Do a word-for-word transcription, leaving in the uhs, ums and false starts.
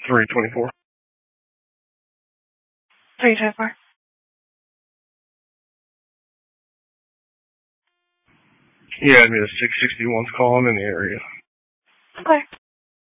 three twenty-four. three twenty-four. Yeah, I mean, a six sixty-one's calling in the area. Okay.